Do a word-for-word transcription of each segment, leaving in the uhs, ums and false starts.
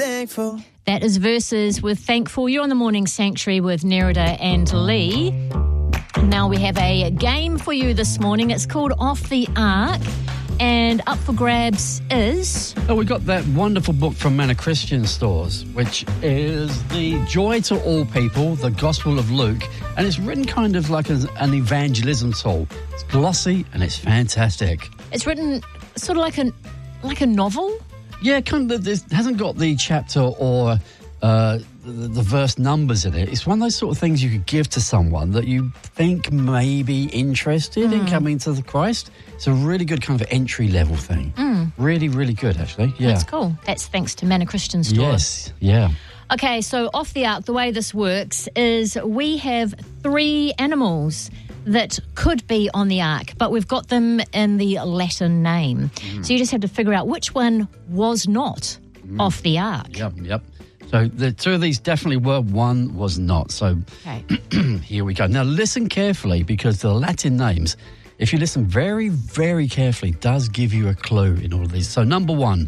thankful. That is Verses with Thankful. You're on the Morning Sanctuary with Nerida and Lee. Now we have a game for you this morning. It's called Off the Ark. And up for grabs is... Oh, we got that wonderful book from Manor Christian Stores, which is The Joy to All People, the Gospel of Luke. And it's written kind of like a, an evangelism tool. It's glossy and it's fantastic. It's written sort of like a, like a novel? Yeah, kind of. It hasn't got the chapter or uh, the, the verse numbers in it. It's one of those sort of things you could give to someone that you think may be interested mm. in coming to the Christ. It's a really good kind of entry-level thing. Mm. Really, really good, actually. Yeah. That's cool. That's thanks to Manor Christian Store. Yes, yeah. Okay, so Off the Ark, the way this works is we have three animals that could be on the ark, but we've got them in the Latin name. Mm. So you just have to figure out which one was not mm. off the ark. Yep, yep. So the two of these definitely were, one was not. So okay. Here we go. Now listen carefully, because the Latin names, if you listen very, very carefully, does give you a clue in all of these. So number one,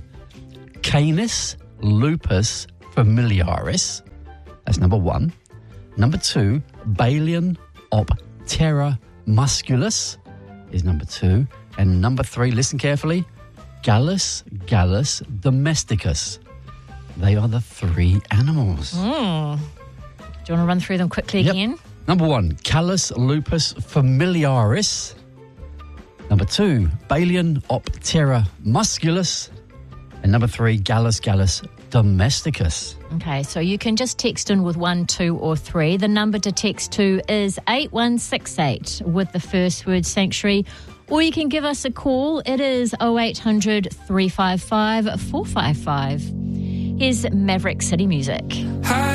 Canis lupus familiaris. That's number one. Number two, Balian op Terra musculus is number two. And number three, listen carefully, Gallus gallus domesticus. They are the three animals. Mm. Do you want to run through them quickly yep. again? Number one, Canis lupus familiaris. Number two, Balian op Terra musculus. And number three, Gallus gallus domesticus. Okay, so you can just text in with one, two, or three. The number to text to is eight one six eight with the first word Sanctuary. Or you can give us a call. It is oh eight hundred, three five five, four five five. Here's Maverick City Music. Hi.